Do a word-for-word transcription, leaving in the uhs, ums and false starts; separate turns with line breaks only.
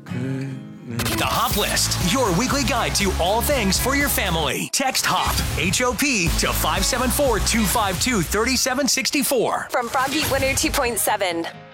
The Hop List, your weekly guide to all things for your family. Text HOP, H O P, to five seven four, two five two, three seven six four.
From Froggy one oh two point seven.